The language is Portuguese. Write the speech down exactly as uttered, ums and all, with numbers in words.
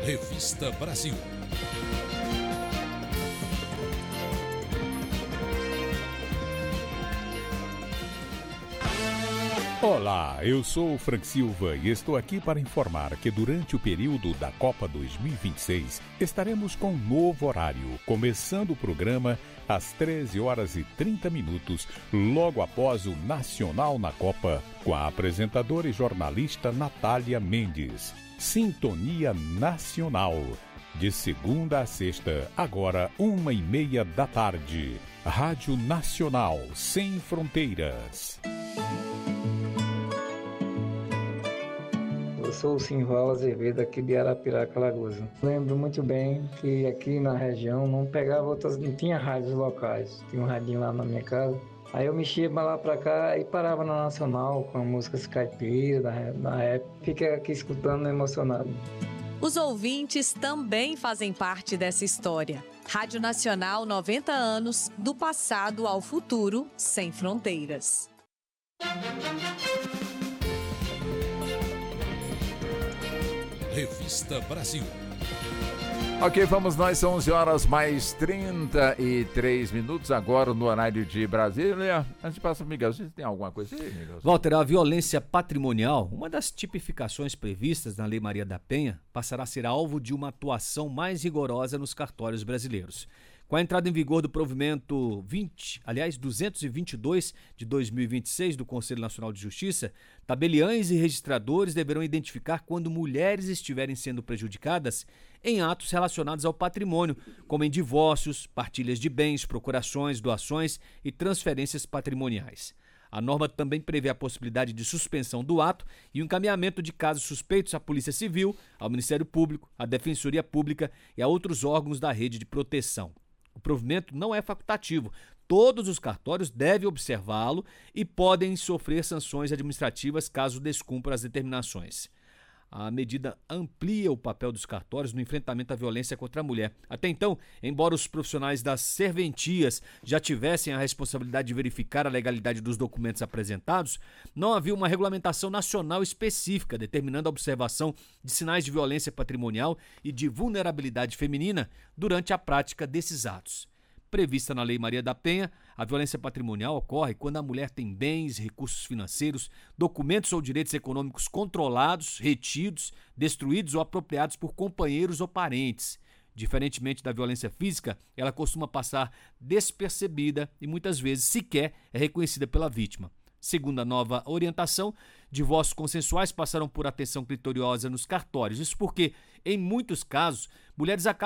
Revista Brasil. Olá, eu sou o Frank Silva e estou aqui para informar que durante o período da Copa dois mil e vinte e seis estaremos com um novo horário, começando o programa às treze horas e trinta minutos, logo após o Nacional na Copa, com a apresentadora e jornalista Natália Mendes. Sintonia Nacional, de segunda a sexta, agora uma e meia da tarde. Rádio Nacional, sem fronteiras. Eu sou o Simval Azevedo, aqui de Arapiraca, Alagoas. Lembro muito bem que aqui na região não pegava outras, não tinha rádios locais. Tinha um radinho lá na minha casa. Aí eu mexia pra lá pra cá e parava na Nacional com músicas caipiras da, da época. Fiquei aqui escutando emocionado. Os ouvintes também fazem parte dessa história. Rádio Nacional, noventa anos, do passado ao futuro, sem fronteiras. Revista Brasil. Ok, vamos nós, são onze horas mais trinta e três minutos agora no horário de Brasília. Antes de passar, Miguel, você tem alguma coisa aí, Miguel? Walter, a violência patrimonial, uma das tipificações previstas na Lei Maria da Penha, passará a ser alvo de uma atuação mais rigorosa nos cartórios brasileiros. Com a entrada em vigor do provimento vinte, aliás, duzentos e vinte e dois de dois mil e vinte e seis do Conselho Nacional de Justiça, tabeliães e registradores deverão identificar quando mulheres estiverem sendo prejudicadas em atos relacionados ao patrimônio, como em divórcios, partilhas de bens, procurações, doações e transferências patrimoniais. A norma também prevê a possibilidade de suspensão do ato e o encaminhamento de casos suspeitos à Polícia Civil, ao Ministério Público, à Defensoria Pública e a outros órgãos da rede de proteção. O provimento não é facultativo. Todos os cartórios devem observá-lo e podem sofrer sanções administrativas caso descumpra as determinações. A medida amplia o papel dos cartórios no enfrentamento à violência contra a mulher. Até então, embora os profissionais das serventias já tivessem a responsabilidade de verificar a legalidade dos documentos apresentados, não havia uma regulamentação nacional específica determinando a observação de sinais de violência patrimonial e de vulnerabilidade feminina durante a prática desses atos. Prevista na Lei Maria da Penha, a violência patrimonial ocorre quando a mulher tem bens, recursos financeiros, documentos ou direitos econômicos controlados, retidos, destruídos ou apropriados por companheiros ou parentes. Diferentemente da violência física, ela costuma passar despercebida e muitas vezes sequer é reconhecida pela vítima. Segundo a nova orientação, divórcios consensuais passaram por atenção criteriosa nos cartórios. Isso porque, em muitos casos, mulheres acabam